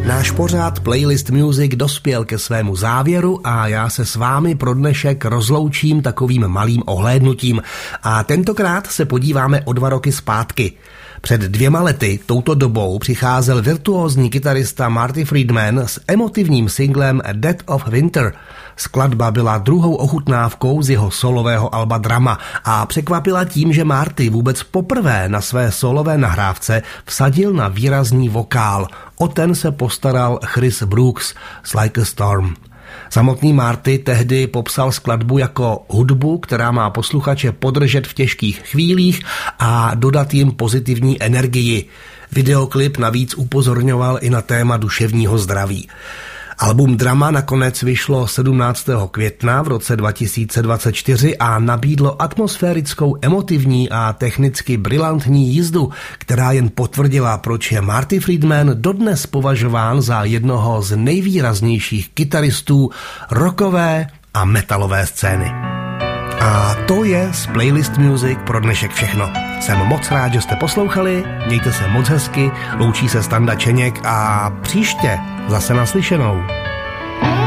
Náš pořad Playlist Music dospěl ke svému závěru a já se s vámi pro dnešek rozloučím takovým malým ohlédnutím. A tentokrát se podíváme o 2 roky zpátky. Před 2 lety touto dobou přicházel virtuózní kytarista Marty Friedman s emotivním singlem Dead of Winter. Skladba byla druhou ochutnávkou z jeho solového alba Drama a překvapila tím, že Marty vůbec poprvé na své solové nahrávce vsadil na výrazný vokál. O ten se postaral Chris Brooks s Like a Storm. Samotný Marty tehdy popsal skladbu jako hudbu, která má posluchače podržet v těžkých chvílích a dodat jim pozitivní energii. Videoklip navíc upozorňoval i na téma duševního zdraví. Album Drama nakonec vyšlo 17. května v roce 2024 a nabídlo atmosférickou, emotivní a technicky brilantní jízdu, která jen potvrdila, proč je Marty Friedman dodnes považován za jednoho z nejvýraznějších kytaristů rockové a metalové scény. A to je z Playlist Music pro dnešek všechno. Jsem moc rád, že jste poslouchali, mějte se moc hezky, loučí se Standa Čeněk a příště zase naslyšenou.